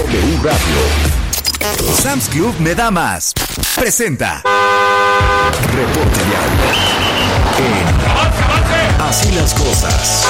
W Radio. Sam's Club me da más. Presenta Reporte Diario en Así las Cosas.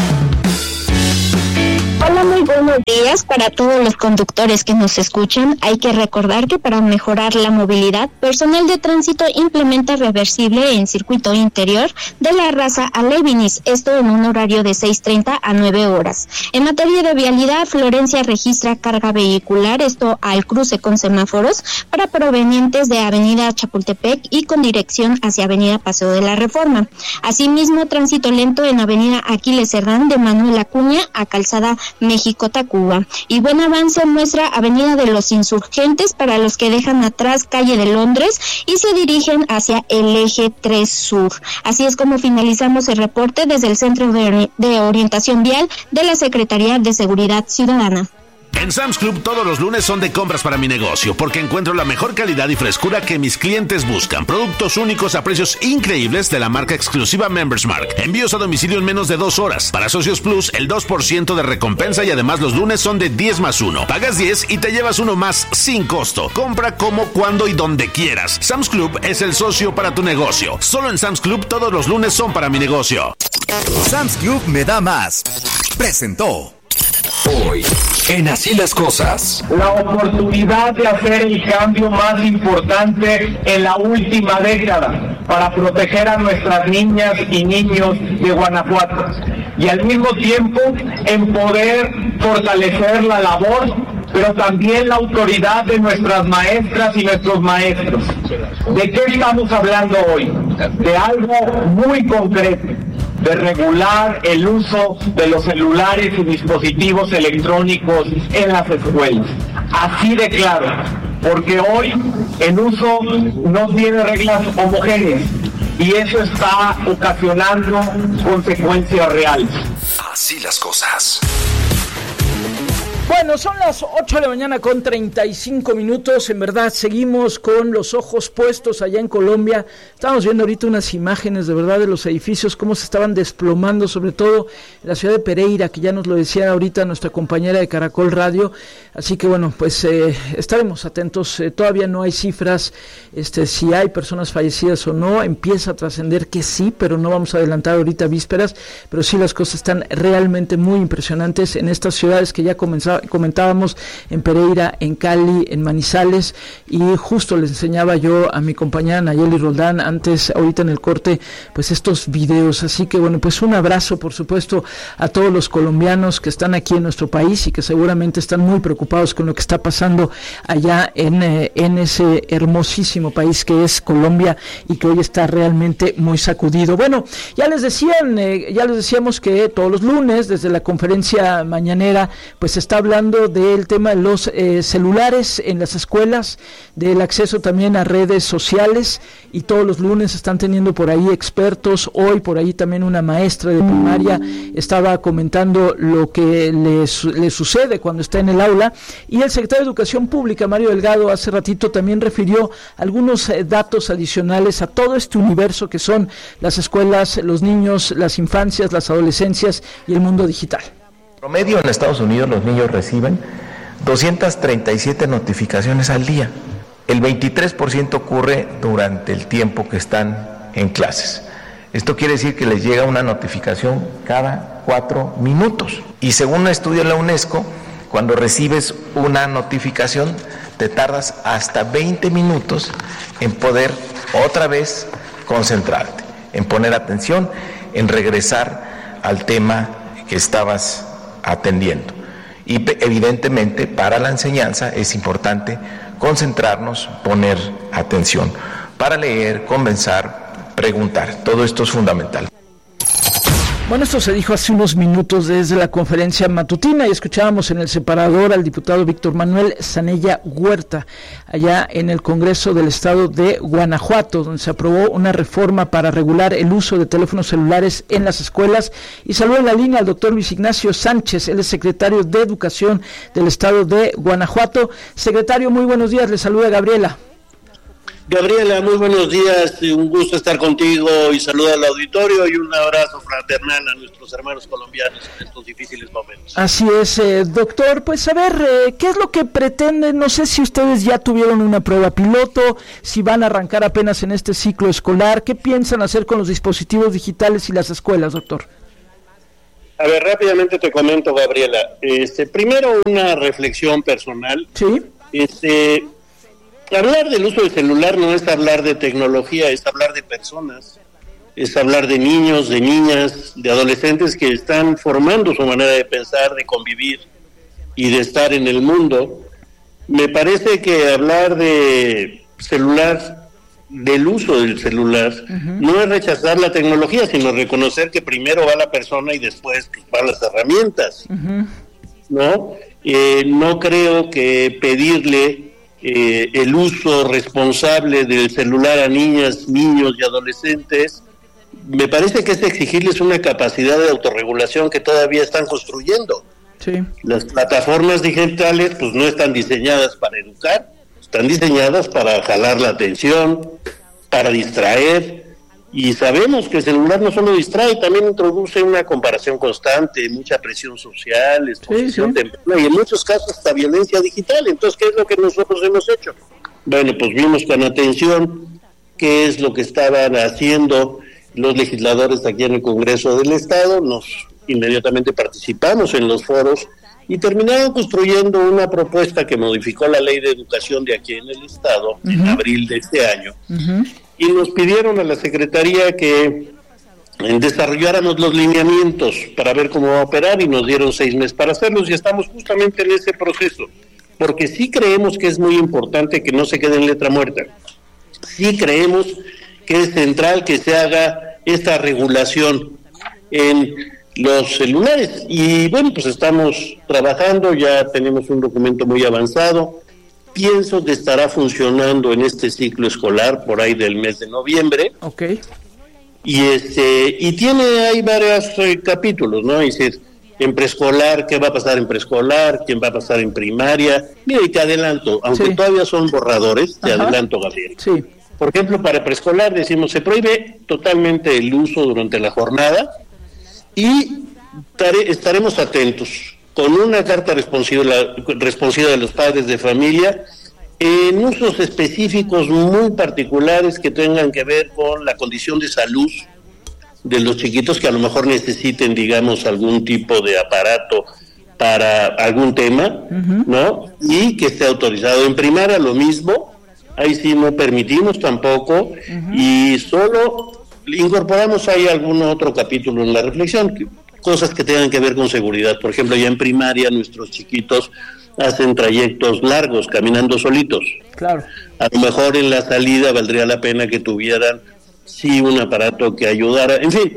Hola, muy buenos días para todos los conductores que nos escuchan. Hay que recordar que para mejorar la movilidad, personal de tránsito implementa reversible en circuito interior de la raza a Levinis, esto en un horario de 6:30 a 9 horas. En materia de vialidad, Florencia registra carga vehicular, esto al cruce con semáforos, para provenientes de Avenida Chapultepec y con dirección hacia Avenida Paseo de la Reforma. Asimismo, tránsito lento en Avenida Aquiles Cerdán de Manuel Acuña a Calzada México-Tacuba. Y buen avance muestra Avenida de los Insurgentes para los que dejan atrás Calle de Londres y se dirigen hacia el eje 3 Sur. Así es como finalizamos el reporte desde el Centro de Orientación Vial de la Secretaría de Seguridad Ciudadana. En Sam's Club todos los lunes son de compras para mi negocio, porque encuentro la mejor calidad y frescura que mis clientes buscan. Productos únicos a precios increíbles de la marca exclusiva Members Mark. Envíos a domicilio en menos de 2 horas. Para Socios Plus, el 2% de recompensa y además los lunes son de 10+1. Pagas 10 y te llevas uno más sin costo. Compra como, cuando y donde quieras. Sam's Club es el socio para tu negocio. Solo en Sam's Club todos los lunes son para mi negocio. Sam's Club me da más. Presentó. Hoy, en Así las Cosas. La oportunidad de hacer el cambio más importante en la última década para proteger a nuestras niñas y niños de Guanajuato. Y al mismo tiempo, en poder fortalecer la labor, pero también la autoridad de nuestras maestras y nuestros maestros. ¿De qué estamos hablando hoy? De algo muy concreto. De regular el uso de los celulares y dispositivos electrónicos en las escuelas. Así de claro, porque hoy el uso no tiene reglas homogéneas y eso está ocasionando consecuencias reales. Así las cosas. Bueno, son las 8 de la mañana con 35 minutos. En verdad, seguimos con los ojos puestos allá en Colombia. Estamos viendo ahorita unas imágenes de verdad de los edificios, cómo se estaban desplomando, sobre todo en la ciudad de Pereira, que ya nos lo decía ahorita nuestra compañera de Caracol Radio. Así que bueno, pues estaremos atentos. Todavía no hay cifras, si hay personas fallecidas o no. Empieza a trascender que sí, pero no vamos a adelantar ahorita vísperas. Pero sí, las cosas están realmente muy impresionantes en estas ciudades que ya comentábamos, en Pereira, en Cali, en Manizales, y justo les enseñaba yo a mi compañera Nayeli Roldán antes, ahorita en el corte, pues estos videos. Así que bueno, pues un abrazo por supuesto a todos los colombianos que están aquí en nuestro país y que seguramente están muy preocupados con lo que está pasando allá en ese hermosísimo país que es Colombia y que hoy está realmente muy sacudido. Bueno, ya les decíamos que todos los lunes desde la conferencia mañanera pues se está hablando del tema de los celulares en las escuelas, del acceso también a redes sociales, y todos los lunes están teniendo por ahí expertos. Hoy por ahí también una maestra de primaria estaba comentando lo que le sucede cuando está en el aula, y el secretario de Educación Pública, Mario Delgado, hace ratito también refirió algunos datos adicionales a todo este universo que son las escuelas, los niños, las infancias, las adolescencias y el mundo digital. Promedio en Estados Unidos los niños reciben 237 notificaciones al día. El 23% ocurre durante el tiempo que están en clases. Esto quiere decir que les llega una notificación cada 4 minutos. Y según un estudio de la UNESCO, cuando recibes una notificación, te tardas hasta 20 minutos en poder otra vez concentrarte, en poner atención, en regresar al tema que estabas atendiendo. Y evidentemente para la enseñanza es importante concentrarnos, poner atención para leer, conversar, preguntar. Todo esto es fundamental. Bueno, esto se dijo hace unos minutos desde la conferencia matutina y escuchábamos en el separador al diputado Víctor Manuel Zanella Huerta, allá en el Congreso del Estado de Guanajuato, donde se aprobó una reforma para regular el uso de teléfonos celulares en las escuelas. Y saludo en la línea al doctor Luis Ignacio Sánchez, él es secretario de Educación del Estado de Guanajuato. Secretario, muy buenos días, le saluda Gabriela. Gabriela, muy buenos días, un gusto estar contigo y saluda al auditorio y un abrazo fraternal a nuestros hermanos colombianos en estos difíciles momentos. Así es, doctor. Pues a ver, ¿qué es lo que pretenden? No sé si ustedes ya tuvieron una prueba piloto, si van a arrancar apenas en este ciclo escolar. ¿Qué piensan hacer con los dispositivos digitales y las escuelas, doctor? A ver, rápidamente te comento, Gabriela. Primero una reflexión personal. Sí. Hablar del uso del celular no es hablar de tecnología, es hablar de personas, es hablar de niños, de niñas, de adolescentes que están formando su manera de pensar, de convivir y de estar en el mundo. Me parece que hablar de celular, del uso del celular, no es rechazar la tecnología, sino reconocer que primero va la persona y después van las herramientas, ¿no? No creo que pedirle el uso responsable del celular a niñas, niños y adolescentes, me parece que es exigirles una capacidad de autorregulación que todavía están construyendo. Sí. Las plataformas digitales pues no están diseñadas para educar, están diseñadas para jalar la atención, para distraer, y sabemos que el celular no solo distrae, también introduce una comparación constante, mucha presión social, exposición temprana, y en muchos casos hasta violencia digital. Entonces, ¿qué es lo que nosotros hemos hecho? Bueno, pues vimos con atención qué es lo que estaban haciendo los legisladores aquí en el Congreso del Estado, inmediatamente participamos en los foros y terminaron construyendo una propuesta que modificó la ley de educación de aquí en el Estado en abril de este año, y nos pidieron a la Secretaría que desarrolláramos los lineamientos para ver cómo va a operar, y nos dieron 6 meses para hacerlos, y estamos justamente en ese proceso, porque sí creemos que es muy importante que no se quede en letra muerta. Sí creemos que es central que se haga esta regulación en los celulares, y bueno, pues estamos trabajando, ya tenemos un documento muy avanzado. Pienso que estará funcionando en este ciclo escolar por ahí del mes de noviembre. Okay. Y hay varios capítulos, ¿no? Es decir, en preescolar, ¿qué va a pasar en preescolar? ¿Quién va a pasar en primaria? Mira, y te adelanto, aunque todavía son borradores, te adelanto, Gabriel. Sí. Por ejemplo, para preescolar decimos, se prohíbe totalmente el uso durante la jornada, y estaremos atentos con una carta responsiva de los padres de familia en usos específicos muy particulares que tengan que ver con la condición de salud de los chiquitos, que a lo mejor necesiten, digamos, algún tipo de aparato para algún tema, ¿no? Y que esté autorizado. En primaria lo mismo, ahí sí no permitimos tampoco, y solo incorporamos ahí algún otro capítulo en la reflexión, cosas que tengan que ver con seguridad. Por ejemplo, ya en primaria nuestros chiquitos hacen trayectos largos caminando solitos. Claro. A lo mejor en la salida valdría la pena que tuvieran un aparato que ayudara. En fin,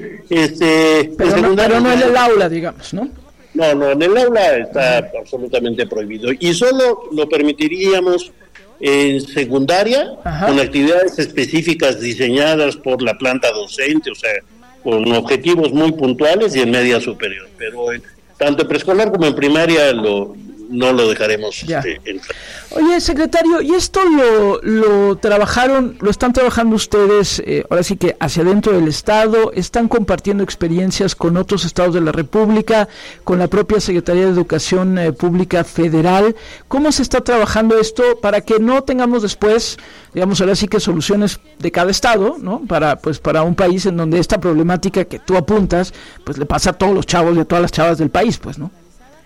pero no en el aula, digamos, ¿no? No, en el aula está absolutamente prohibido, y solo lo permitiríamos en secundaria, con actividades específicas diseñadas por la planta docente, o sea, con objetivos muy puntuales, y en media superior. Pero tanto en preescolar como en primaria no lo dejaremos entrar. Oye, secretario, ¿y esto lo están trabajando ustedes, ahora sí que hacia dentro del Estado? ¿Están compartiendo experiencias con otros estados de la República, con la propia Secretaría de Educación Pública Federal? ¿Cómo se está trabajando esto para que no tengamos después, digamos, ahora sí que soluciones de cada estado, ¿no? Para un país en donde esta problemática que tú apuntas, pues le pasa a todos los chavos y a todas las chavas del país, pues, ¿no?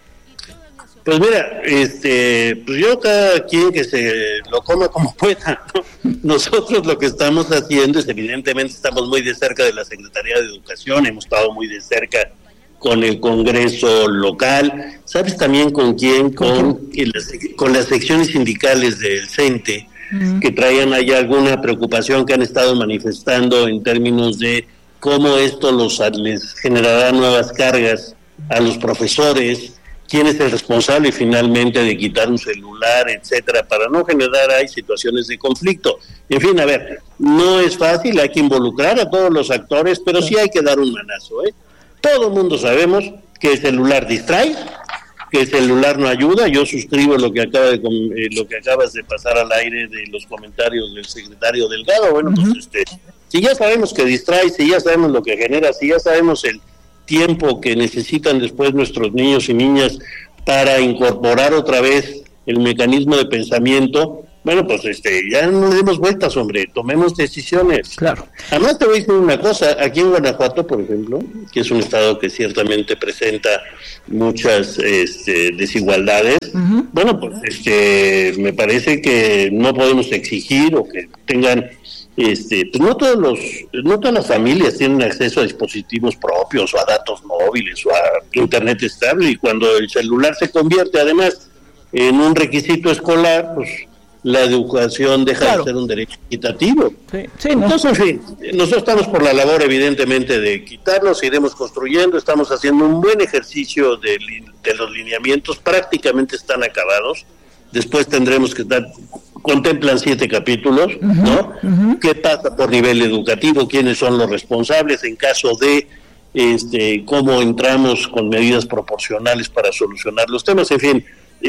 Pues mira, pues yo, cada quien que se lo coma como pueda, ¿no? Nosotros lo que estamos haciendo es, evidentemente, estamos muy de cerca de la Secretaría de Educación, hemos estado muy de cerca con el Congreso local. ¿Sabes también con quién? Con las secciones sindicales del CENTE, que traían ahí alguna preocupación que han estado manifestando en términos de cómo esto les generará nuevas cargas a los profesores, quién es el responsable finalmente de quitar un celular, etcétera, para no generar ahí situaciones de conflicto. En fin, a ver, no es fácil, hay que involucrar a todos los actores, pero sí hay que dar un manazo, ¿eh? Todo el mundo sabemos que el celular distrae, que el celular no ayuda. Yo suscribo lo que acabas de pasar al aire de los comentarios del secretario Delgado. Bueno, pues si ya sabemos que distrae, si ya sabemos lo que genera, si ya sabemos el tiempo que necesitan después nuestros niños y niñas para incorporar otra vez el mecanismo de pensamiento, bueno, pues ya no le demos vueltas, hombre, tomemos decisiones. Claro. Además te voy a decir una cosa, aquí en Guanajuato, por ejemplo, que es un estado que ciertamente presenta muchas desigualdades, bueno, pues me parece que no podemos exigir o que tengan, pues no todas las familias tienen acceso a dispositivos propios o a datos móviles o a internet estable, y cuando el celular se convierte además en un requisito escolar, pues la educación deja de ser un derecho equitativo. Sí, ¿no? Entonces, en fin, nosotros estamos por la labor, evidentemente, de quitarlos, iremos construyendo, estamos haciendo un buen ejercicio de los lineamientos, prácticamente están acabados, después tendremos que contemplan 7 capítulos, ¿no? ¿Qué pasa por nivel educativo? ¿Quiénes son los responsables en caso de cómo entramos con medidas proporcionales para solucionar los temas? En fin,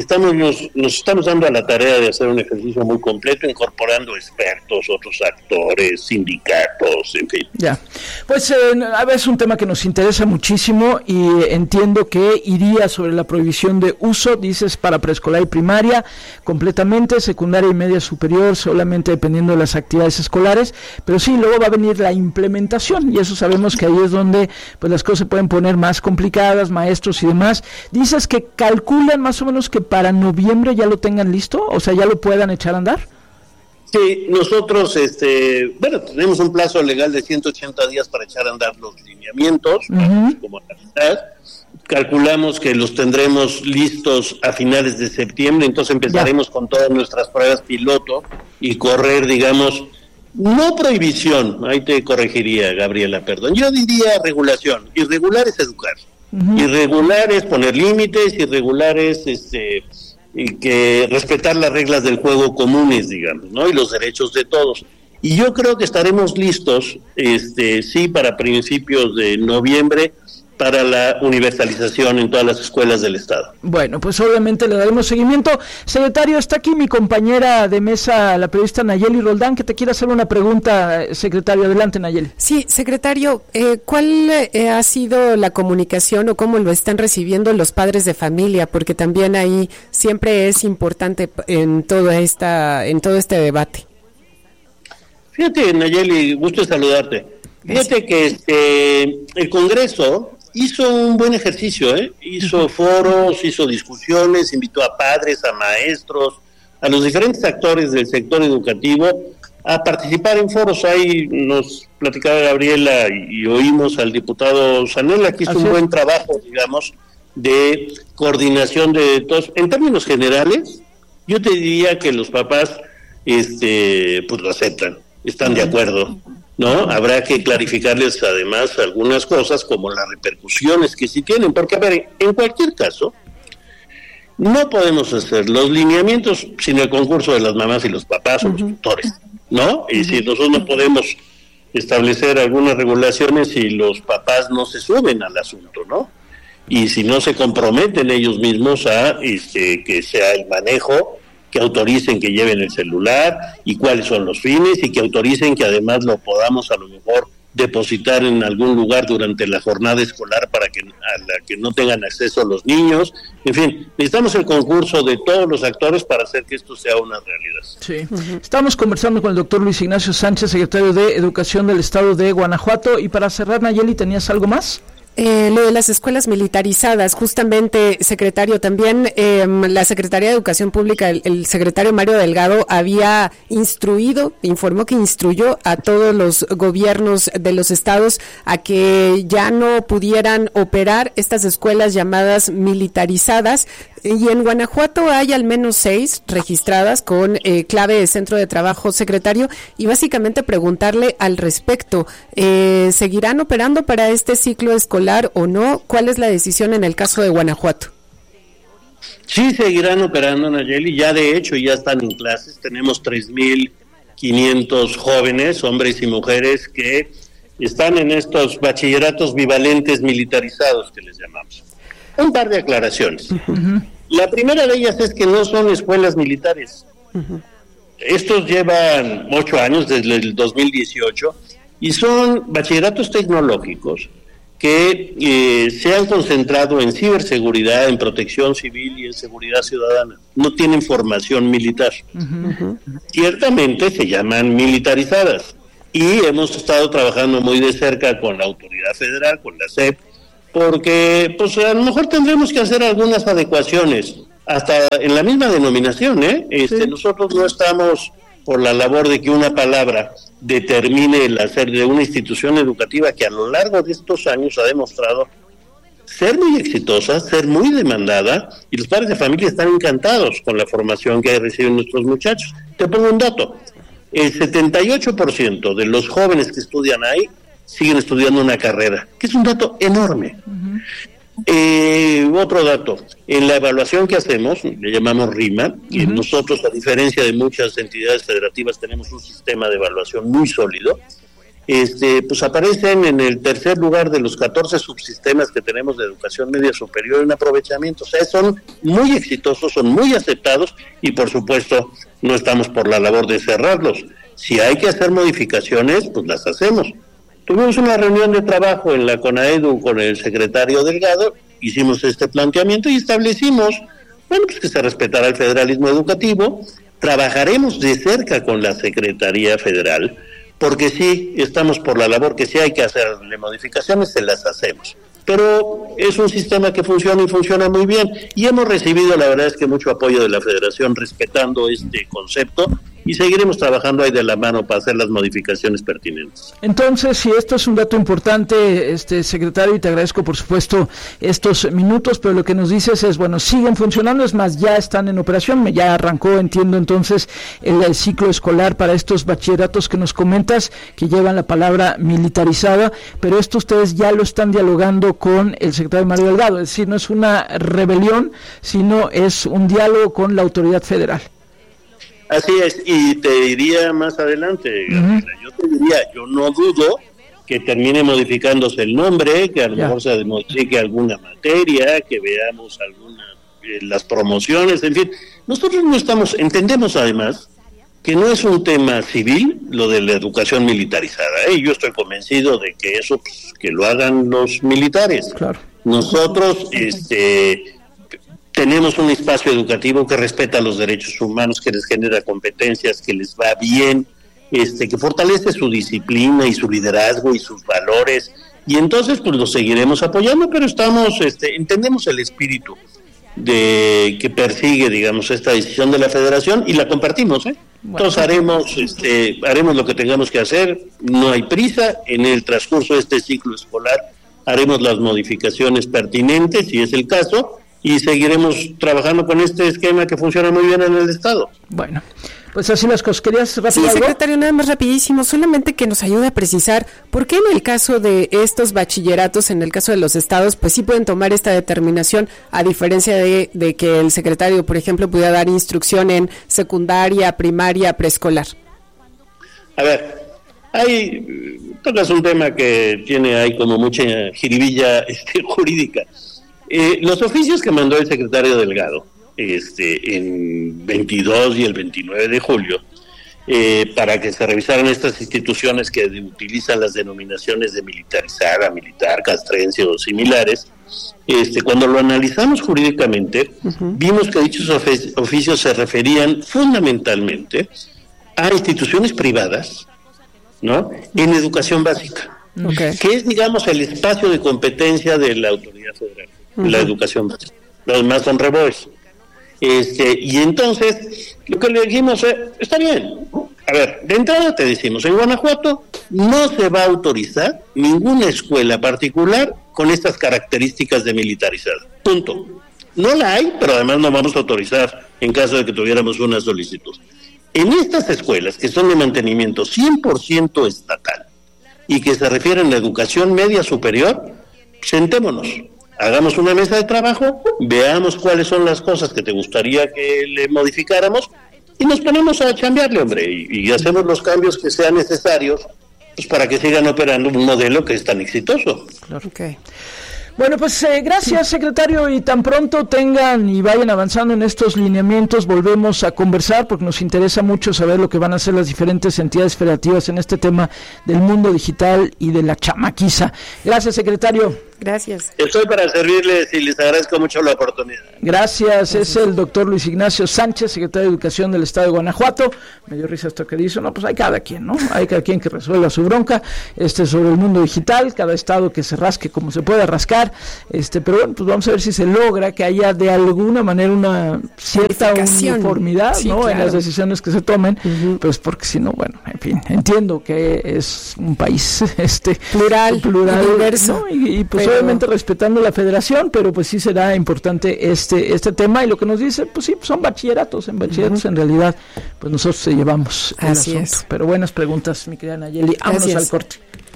nos estamos dando a la tarea de hacer un ejercicio muy completo, incorporando expertos, otros actores, sindicatos, en fin. Ya, pues a ver, es un tema que nos interesa muchísimo y entiendo que iría sobre la prohibición de uso, dices, para preescolar y primaria, completamente, secundaria y media superior, solamente dependiendo de las actividades escolares, pero sí, luego va a venir la implementación, y eso sabemos que ahí es donde pues las cosas se pueden poner más complicadas, maestros y demás. Dices que calculan más o menos que para noviembre ya lo tengan listo, o sea, ya lo puedan echar a andar. Sí, nosotros, tenemos un plazo legal de 180 días para echar a andar los lineamientos, como la mitad. Calculamos que los tendremos listos a finales de septiembre, entonces empezaremos con todas nuestras pruebas piloto y correr, digamos, no prohibición, ahí te corregiría, Gabriela, perdón, yo diría regulación. Irregular es educar. Irregular es poner límites, irregular es que respetar las reglas del juego comunes, digamos, ¿no? Y los derechos de todos. Y yo creo que estaremos listos, sí, para principios de noviembre, para la universalización en todas las escuelas del Estado. Bueno, pues obviamente le daremos seguimiento. Secretario, está aquí mi compañera de mesa, la periodista Nayeli Roldán, que te quiere hacer una pregunta, secretario. Adelante, Nayeli. Sí, secretario, ¿cuál ha sido la comunicación o cómo lo están recibiendo los padres de familia? Porque también ahí siempre es importante en todo este debate. Fíjate, Nayeli, gusto saludarte. Fíjate que el Congreso hizo un buen ejercicio, hizo foros, hizo discusiones, invitó a padres, a maestros, a los diferentes actores del sector educativo a participar en foros. Ahí nos platicaba Gabriela y oímos al diputado Zanella, que hizo un buen trabajo, digamos, de coordinación de todos. En términos generales, yo te diría que los papás pues lo aceptan, están de acuerdo, ¿no? Habrá que clarificarles además algunas cosas como las repercusiones que sí tienen, porque a ver, en cualquier caso no podemos hacer los lineamientos sin el concurso de las mamás y los papás o los tutores, ¿no? Y si nosotros no podemos establecer algunas regulaciones si los papás no se suben al asunto, ¿no? Y si no se comprometen ellos mismos a que sea el manejo, que autoricen que lleven el celular y cuáles son los fines, y que autoricen que además lo podamos a lo mejor depositar en algún lugar durante la jornada escolar para que a la que no tengan acceso los niños. En fin, necesitamos el concurso de todos los actores para hacer que esto sea una realidad. Sí. Estamos conversando con el doctor Luis Ignacio Sánchez, secretario de Educación del Estado de Guanajuato. Y para cerrar, Nayeli, ¿tenías algo más? Lo de las escuelas militarizadas, justamente, secretario, también la Secretaría de Educación Pública, el secretario Mario Delgado había informó que instruyó a todos los gobiernos de los estados a que ya no pudieran operar estas escuelas llamadas militarizadas. Y en Guanajuato hay al menos 6 registradas con clave de centro de trabajo, secretario, y básicamente preguntarle al respecto, ¿seguirán operando para este ciclo escolar o no? ¿Cuál es la decisión en el caso de Guanajuato? Sí, seguirán operando, Nayeli, ya de hecho ya están en clases, tenemos 3,500 jóvenes, hombres y mujeres, que están en estos bachilleratos bivalentes militarizados que les llamamos. Un par de aclaraciones. La primera de ellas es que no son escuelas militares. Estos llevan 8 años, desde el 2018, y son bachilleratos tecnológicos que se han concentrado en ciberseguridad, en protección civil y en seguridad ciudadana. No tienen formación militar. Uh-huh. Ciertamente se llaman militarizadas y hemos estado trabajando muy de cerca con la autoridad federal, con la SEP, porque pues a lo mejor tendremos que hacer algunas adecuaciones, hasta en la misma denominación, Sí. Nosotros no estamos por la labor de que una palabra determine el hacer de una institución educativa que a lo largo de estos años ha demostrado ser muy exitosa, ser muy demandada, y los padres de familia están encantados con la formación que reciben nuestros muchachos. Te pongo un dato: el 78% de los jóvenes que estudian ahí siguen estudiando una carrera, que es un dato enorme. Uh-huh. Otro dato, en la evaluación que hacemos, le llamamos RIMA, y uh-huh. Nosotros, a diferencia de muchas entidades federativas, tenemos un sistema de evaluación muy sólido. Pues aparecen en el tercer lugar de los 14 subsistemas que tenemos de educación media superior en aprovechamiento. O sea, son muy exitosos, son muy aceptados, y por supuesto no estamos por la labor de cerrarlos. Si hay que hacer modificaciones, pues las hacemos. Tuvimos una reunión de trabajo en la CONAEDU con el secretario Delgado, hicimos este planteamiento y establecimos, pues que se respetará el federalismo educativo. Trabajaremos de cerca con la Secretaría Federal, porque sí, estamos por la labor que si hay que hacerle modificaciones, se las hacemos. Pero es un sistema que funciona y funciona muy bien, y hemos recibido, la verdad es que mucho apoyo de la Federación respetando este concepto, y seguiremos trabajando ahí de la mano para hacer las modificaciones pertinentes. Entonces, si esto es un dato importante, secretario, y te agradezco por supuesto estos minutos, pero lo que nos dices es, bueno, siguen funcionando, es más, ya están en operación, ya arrancó, entiendo entonces, el ciclo escolar para estos bachilleratos que nos comentas, que llevan la palabra militarizada, pero esto ustedes ya lo están dialogando con el secretario Mario Delgado, es decir, no es una rebelión, sino es un diálogo con la autoridad federal. Así es, y te diría más adelante, Gabriela, yo no dudo que termine modificándose el nombre, que a lo mejor se modifique alguna materia, que veamos las promociones, en fin. Nosotros entendemos además que no es un tema civil lo de la educación militarizada, y yo estoy convencido de que eso que lo hagan los militares. Claro. Nosotros tenemos un espacio educativo que respeta los derechos humanos, que les genera competencias, que les va bien, que fortalece su disciplina y su liderazgo y sus valores, y entonces pues lo seguiremos apoyando, pero entendemos el espíritu que persigue, digamos, esta decisión de la Federación, y la compartimos, Bueno. Entonces haremos lo que tengamos que hacer, no hay prisa, en el transcurso de este ciclo escolar haremos las modificaciones pertinentes, si es el caso, y seguiremos trabajando con este esquema que funciona muy bien en el Estado. Bueno, pues así las cosas. ¿Querías rápido? Sí, secretario, nada más rapidísimo, solamente que nos ayude a precisar por qué en el caso de estos bachilleratos, en el caso de los estados, pues sí pueden tomar esta determinación, a diferencia de que el secretario, por ejemplo, pudiera dar instrucción en secundaria, primaria, preescolar. A ver, tocas un tema que tiene ahí como mucha jiribilla jurídica. Los oficios que mandó el secretario Delgado en 22 y el 29 de julio para que se revisaran estas instituciones que utilizan las denominaciones de militarizada, militar, castrense o similares, cuando lo analizamos jurídicamente, uh-huh. Vimos que dichos oficios se referían fundamentalmente a instituciones privadas, ¿no?, en educación básica, okay. Que es, digamos, el espacio de competencia de la autoridad federal. Uh-huh. La educación básica. Los demás son reboes. Y entonces, lo que le dijimos es, está bien. A ver, de entrada te decimos, en Guanajuato no se va a autorizar ninguna escuela particular con estas características de militarizada. Punto. No la hay, pero además no vamos a autorizar en caso de que tuviéramos una solicitud. En estas escuelas, que son de mantenimiento 100% estatal y que se refieren a educación media superior, sentémonos. Hagamos una mesa de trabajo, veamos cuáles son las cosas que te gustaría que le modificáramos y nos ponemos a chambearle, hombre, y hacemos los cambios que sean necesarios, pues para que sigan operando un modelo que es tan exitoso. Claro. Okay. Bueno, pues gracias, secretario, y tan pronto tengan y vayan avanzando en estos lineamientos, volvemos a conversar porque nos interesa mucho saber lo que van a hacer las diferentes entidades federativas en este tema del mundo digital y de la chamaquiza. Gracias, secretario. Gracias. Estoy para servirles y les agradezco mucho la oportunidad. Gracias. Es el doctor Luis Ignacio Sánchez, secretario de Educación del Estado de Guanajuato. Me dio risa esto que dice, no, pues hay cada quien, ¿no? Hay cada quien que resuelva su bronca, sobre el mundo digital, cada estado que se rasque como se pueda rascar, pero bueno, pues vamos a ver si se logra que haya de alguna manera una cierta uniformidad, sí, ¿no? Claro. En las decisiones que se tomen, pues porque si no, bueno, en fin, entiendo que es un país, plural, diverso, ¿no? Y pues obviamente respetando la federación, pero pues sí será importante este tema, y lo que nos dice, pues sí, son bachilleratos, en realidad, pues nosotros se llevamos el Así asunto. Es. Pero buenas preguntas, mi querida Nayeli. Vámonos al corte.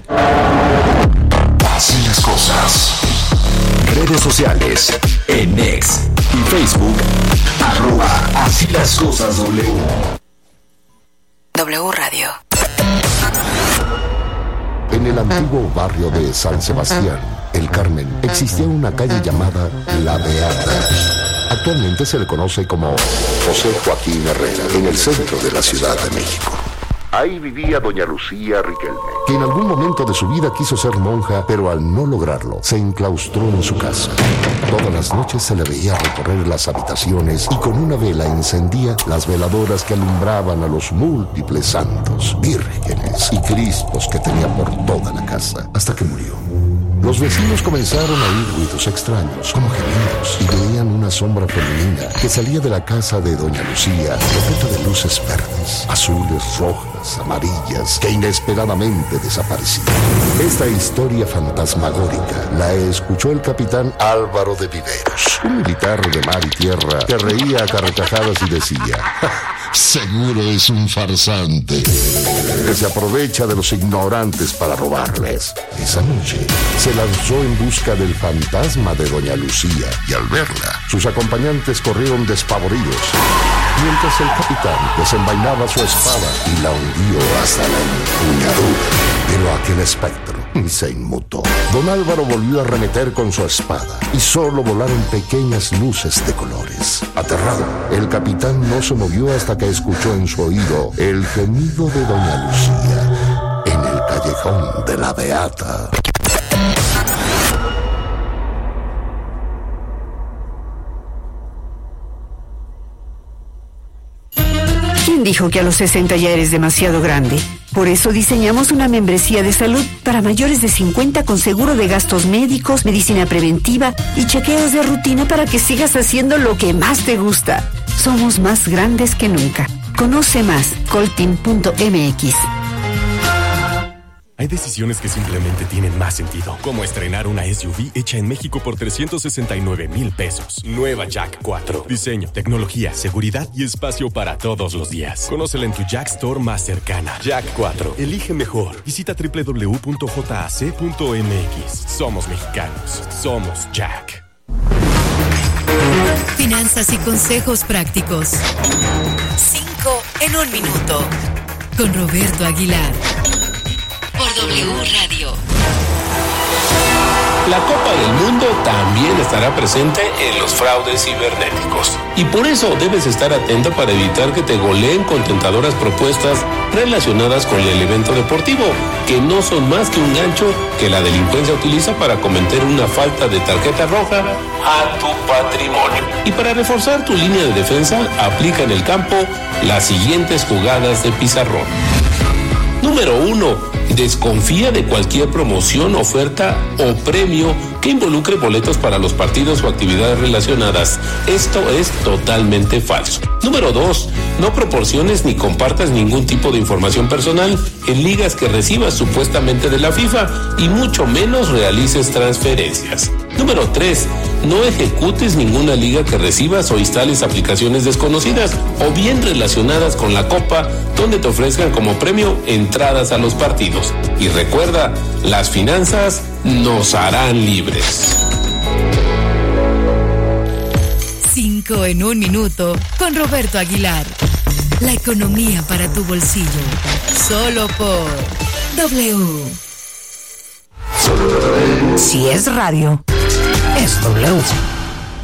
Así las cosas. Redes sociales, en X y Facebook, @Así las cosas W. W Radio. En el antiguo barrio de San Sebastián, El Carmen, existía una calle llamada La Beata. Actualmente se le conoce como José Joaquín Herrera, en el centro de la Ciudad de México. Ahí vivía doña Lucía Riquelme, que en algún momento de su vida quiso ser monja, pero al no lograrlo, se enclaustró en su casa. Todas las noches se le veía recorrer las habitaciones y con una vela encendía las veladoras que alumbraban a los múltiples santos, vírgenes y cristos que tenía por toda la casa, hasta que murió. Los vecinos comenzaron a oír ruidos extraños, como gemidos, y veían una sombra femenina que salía de la casa de doña Lucía, repleta de luces verdes, azules, rojas, amarillas, que inesperadamente desaparecían. Esta historia fantasmagórica la escuchó el capitán Álvaro de Viveros, un militar de mar y tierra que reía a carcajadas y decía: seguro es un farsante que se aprovecha de los ignorantes para robarles. Esa noche se lanzó en busca del fantasma de doña Lucía, y al verla, sus acompañantes corrieron despavoridos, mientras el capitán desenvainaba su espada y la hundió hasta la empuñadura. Pero aquel espectro se inmutó. Don Álvaro volvió a arremeter con su espada y solo volaron pequeñas luces de colores. Aterrado, el capitán no se movió hasta que escuchó en su oído el gemido de doña Lucía en el callejón de La Beata. ¿Quién dijo que a los 60 ya eres demasiado grande? Por eso diseñamos una membresía de salud para mayores de 50 con seguro de gastos médicos, medicina preventiva y chequeos de rutina para que sigas haciendo lo que más te gusta. Somos más grandes que nunca. Conoce más, colteam.mx. Hay decisiones que simplemente tienen más sentido, como estrenar una SUV hecha en México por 369,000 pesos. Nueva Jack 4. Diseño, tecnología, seguridad y espacio para todos los días. Conócela en tu Jack Store más cercana. Jack 4. Elige mejor. Visita www.jac.mx. Somos mexicanos. Somos Jack. Finanzas y consejos prácticos. 5 en 1 minuto. Con Roberto Aguilar. Por W Radio. La Copa del Mundo también estará presente en los fraudes cibernéticos. Y por eso debes estar atento para evitar que te goleen con tentadoras propuestas relacionadas con el evento deportivo, que no son más que un gancho que la delincuencia utiliza para cometer una falta de tarjeta roja a tu patrimonio. Y para reforzar tu línea de defensa, aplica en el campo las siguientes jugadas de pizarrón. Número 1. Desconfía de cualquier promoción, oferta o premio que involucre boletos para los partidos o actividades relacionadas. Esto es totalmente falso. Número 2. No proporciones ni compartas ningún tipo de información personal en ligas que recibas supuestamente de la FIFA y mucho menos realices transferencias. Número 3. No ejecutes ninguna liga que recibas o instales aplicaciones desconocidas o bien relacionadas con la Copa donde te ofrezcan como premio entradas a los partidos. Y recuerda, las finanzas nos harán libres. 5 en 1 minuto con Roberto Aguilar. La economía para tu bolsillo. Solo por W. Si es radio, es W.